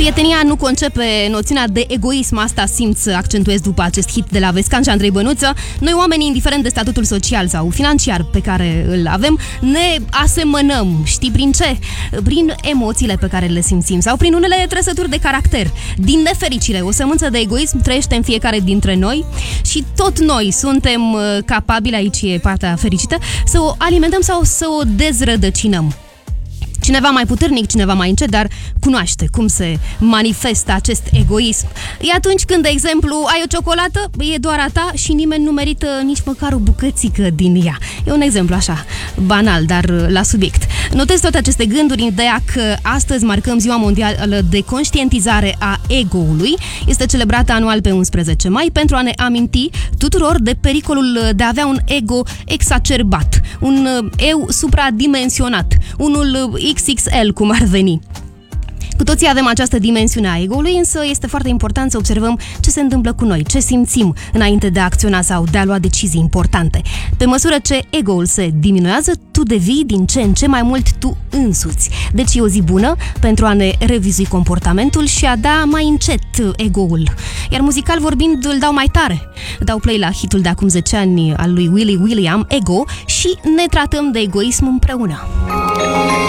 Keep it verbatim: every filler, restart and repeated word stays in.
Prietenia nu concepe noțiunea de egoism, asta simt să accentuez după acest hit de la Vescan și Andrei Bănuță. Noi oamenii, indiferent de statutul social sau financiar pe care îl avem, ne asemănăm. Știi prin ce? Prin emoțiile pe care le simțim sau prin unele trăsături de caracter. Din nefericire, o sămânță de egoism trăiește în fiecare dintre noi și tot noi suntem capabili, aici e partea fericită, să o alimentăm sau să o dezrădăcinăm. Cineva mai puternic, cineva mai încet, dar cunoaște cum se manifestă acest egoism. E atunci când, de exemplu, ai o ciocolată, e doar a ta și nimeni nu merită nici măcar o bucățică din ea. E un exemplu așa, banal, dar la subiect. Notez toate aceste gânduri în ideea că astăzi marcăm Ziua Mondială de Conștientizare a Ego-ului. Este celebrată anual pe unsprezece mai pentru a ne aminti tuturor de pericolul de a avea un ego exacerbat, un eu supradimensionat, unul X X L, cum ar veni. Cu toții avem această dimensiune a ego-ului, însă este foarte important să observăm ce se întâmplă cu noi, ce simțim înainte de a acționa sau de a lua decizii importante. Pe măsură ce ego-ul se diminuează, tu devii din ce în ce mai mult tu însuți. Deci e o zi bună pentru a ne revizui comportamentul și a da mai încet ego-ul. Iar muzical vorbind, îl dau mai tare. Dau play la hitul de acum zece ani al lui Willy William, Ego, și ne tratăm de egoism împreună.